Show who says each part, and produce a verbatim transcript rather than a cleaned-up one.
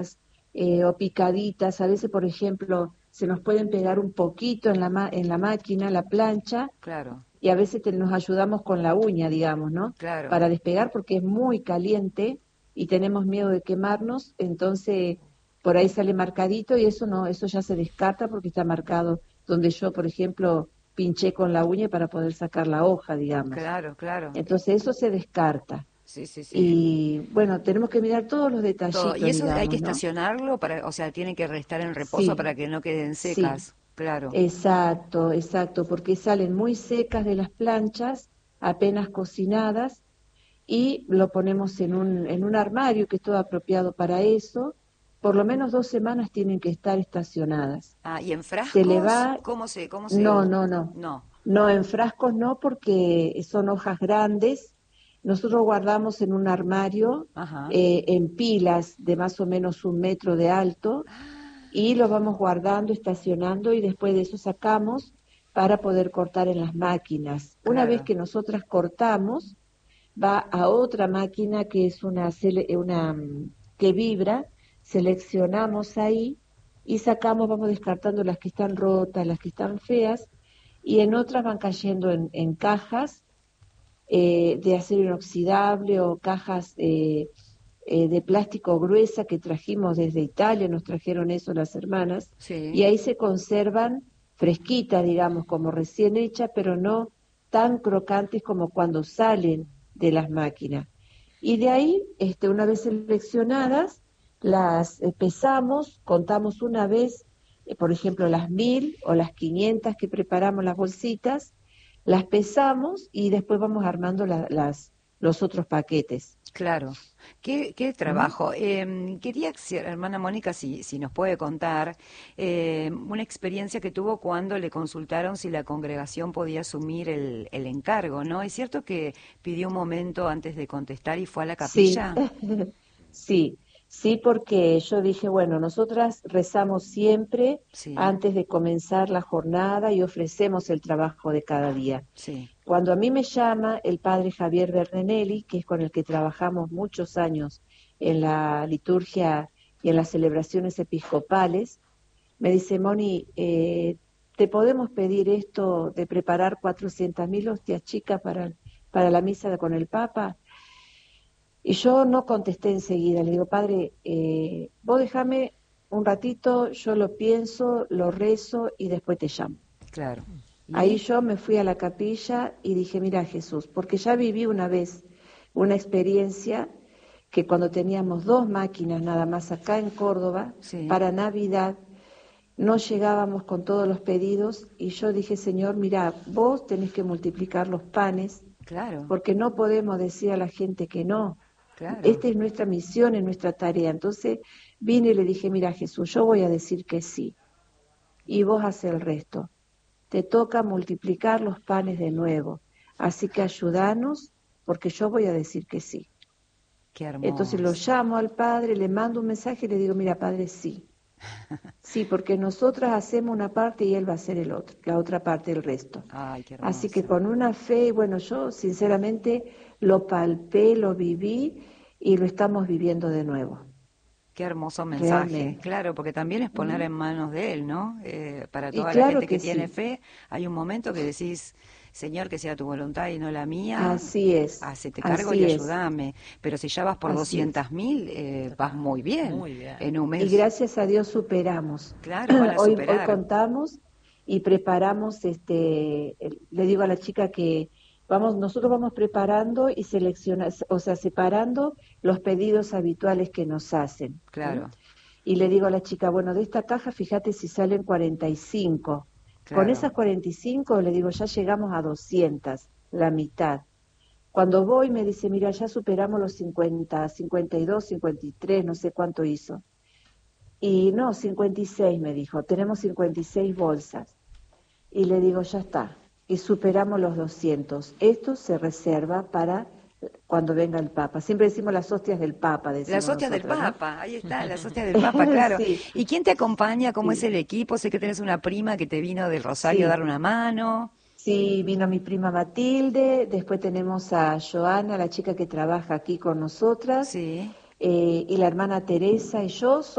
Speaker 1: eh, o picaditas. A veces, por ejemplo, se nos pueden pegar un poquito en la, ma- en la máquina, la plancha,
Speaker 2: Claro,
Speaker 1: y a veces te- nos ayudamos con la uña, digamos, ¿no?
Speaker 2: claro.
Speaker 1: Para despegar porque es muy caliente y tenemos miedo de quemarnos, entonces por ahí sale marcadito y eso no, eso ya se descarta porque está marcado donde yo, por ejemplo, pinché con la uña para poder sacar la hoja, digamos.
Speaker 2: Claro, claro.
Speaker 1: Entonces eso se descarta.
Speaker 2: Sí, sí, sí.
Speaker 1: Y bueno, tenemos que mirar todos los
Speaker 2: Todo. Y
Speaker 1: detallitos,
Speaker 2: eso hay que
Speaker 1: digamos, ¿no?
Speaker 2: estacionarlo para, o sea, tiene que estar en reposo
Speaker 1: Sí,
Speaker 2: para que no queden
Speaker 1: sí.
Speaker 2: secas. Claro.
Speaker 1: Exacto, exacto, porque salen muy secas de las planchas, apenas cocinadas, y lo ponemos en un, en un armario que es todo apropiado para eso. Por lo menos dos semanas tienen que estar estacionadas.
Speaker 2: Ah, ¿y en
Speaker 1: Se le
Speaker 2: frascos?
Speaker 1: va,
Speaker 2: ¿Cómo se, cómo se
Speaker 1: no,
Speaker 2: usa?
Speaker 1: no, no,
Speaker 2: No.
Speaker 1: no, en frascos no, porque son hojas grandes. Nosotros guardamos en un armario
Speaker 2: Ajá.
Speaker 1: eh, en pilas de más o menos un metro de alto y lo vamos guardando, estacionando y después de eso sacamos para poder cortar en las máquinas. Una vez
Speaker 2: Claro,
Speaker 1: que nosotras cortamos, va a otra máquina que es una, sele- una mm, que vibra, seleccionamos ahí y sacamos, vamos descartando las que están rotas, las que están feas, y en otras van cayendo en, en cajas eh, de acero inoxidable o cajas eh, eh, de plástico gruesa que trajimos desde Italia, nos trajeron eso las hermanas, y
Speaker 2: sí.
Speaker 1: ahí se conservan fresquitas, digamos, como recién hechas, pero no tan crocantes como cuando salen de las máquinas. Y de ahí, este, una vez seleccionadas, las eh, pesamos, contamos una vez, eh, por ejemplo, las mil o las quinientas que preparamos las bolsitas, las pesamos y después vamos armando la- las, los otros paquetes.
Speaker 2: Claro, qué, qué
Speaker 1: ¿Mm?
Speaker 2: trabajo. Em, quería, si- hermana Mónica, si, si nos puede contar em, una experiencia que tuvo cuando le consultaron si la congregación podía asumir el, el encargo, ¿no? ¿Es cierto que pidió un momento antes de contestar y fue a la
Speaker 1: Sí,
Speaker 2: capilla?
Speaker 1: sí, sí, porque yo dije, bueno, nosotras rezamos siempre
Speaker 2: Sí,
Speaker 1: antes de comenzar la jornada y ofrecemos el trabajo de cada día.
Speaker 2: sí,
Speaker 1: Cuando a mí me llama el padre Javier Bernenelli, que es con el que trabajamos muchos años en la liturgia y en las celebraciones episcopales, me dice, Moni, eh, ¿te podemos pedir esto de preparar cuatrocientas mil hostias chicas para, para la misa con el Papa? Y yo no contesté enseguida, le digo, padre, eh, vos déjame un ratito, yo lo pienso, lo rezo y después te llamo.
Speaker 2: claro.
Speaker 1: Ahí
Speaker 2: ¿Y?
Speaker 1: yo me fui a la capilla y dije, mira Jesús, porque ya viví una vez una experiencia que cuando teníamos dos máquinas nada más acá en Córdoba,
Speaker 2: Sí,
Speaker 1: para Navidad, no llegábamos con todos los pedidos y yo dije, Señor, mira, vos tenés que multiplicar los panes
Speaker 2: claro,
Speaker 1: porque no podemos decir a la gente que no.
Speaker 2: claro.
Speaker 1: Esta es nuestra misión, es nuestra tarea. Entonces vine y le dije, mira Jesús, yo voy a decir que sí y vos haces el resto. Te toca multiplicar los panes de nuevo. Así que ayúdanos porque yo voy a decir que sí.
Speaker 2: Qué
Speaker 1: Entonces lo
Speaker 2: hermoso.
Speaker 1: llamo al padre, le mando un mensaje y le digo, mira padre, sí. Sí, porque nosotras hacemos una parte y él va a hacer el otro, la otra parte, el resto.
Speaker 2: Ay, qué
Speaker 1: Así que
Speaker 2: hermoso.
Speaker 1: con una fe, bueno, yo sinceramente lo palpé, lo viví y lo estamos viviendo de nuevo,
Speaker 2: Qué hermoso mensaje,
Speaker 1: realmente.
Speaker 2: claro, porque también es poner
Speaker 1: ¿Mm?
Speaker 2: en manos de Él, ¿no? Eh, para
Speaker 1: Y
Speaker 2: toda la
Speaker 1: claro
Speaker 2: gente que
Speaker 1: que
Speaker 2: tiene
Speaker 1: sí,
Speaker 2: fe, hay un momento que decís, Señor, que sea tu voluntad y no la mía,
Speaker 1: así es,
Speaker 2: hacete cargo y
Speaker 1: así es,
Speaker 2: ayúdame. Pero si ya vas por
Speaker 1: así es.
Speaker 2: doscientas mil, eh, vas
Speaker 3: Claro,
Speaker 2: muy bien.
Speaker 3: muy bien.
Speaker 2: En un
Speaker 1: Y
Speaker 2: mes,
Speaker 1: gracias a Dios superamos.
Speaker 2: claro, van a
Speaker 1: Hoy, hoy
Speaker 2: superar.
Speaker 1: contamos y preparamos, este, el- le digo a la chica que vamos, nosotros vamos preparando y seleccionando, o sea, separando los pedidos habituales que nos hacen. ¿M?
Speaker 2: Claro,
Speaker 1: Y le digo a la chica, bueno, de esta caja, fíjate si salen cuarenta y cinco. Con
Speaker 2: claro.
Speaker 1: esas cuarenta y cinco, le digo, ya llegamos a doscientas, la mitad. Cuando voy me dice, mira, ya superamos los cincuenta, cincuenta y dos, cincuenta y tres, no sé cuánto hizo. Y no, cincuenta y seis me dijo, tenemos cincuenta y seis bolsas. Y le digo, ya está. Y superamos los doscientos. Esto se reserva para cuando venga el Papa. Siempre decimos las hostias del Papa,
Speaker 2: Las
Speaker 1: decimos
Speaker 2: hostias del
Speaker 1: nosotras, ¿no?
Speaker 2: Papa, ahí está, las hostias del Papa, claro.
Speaker 1: Sí,
Speaker 2: ¿Y quién te acompaña? ¿Cómo es
Speaker 1: sí,
Speaker 2: el equipo? Sé que tenés una prima que te vino del Rosario a dar
Speaker 1: sí.
Speaker 2: una mano.
Speaker 1: Sí, vino mi prima Matilde, después tenemos a Joana, la chica que trabaja aquí con nosotras,
Speaker 2: Sí,
Speaker 1: eh, y la hermana Teresa y yo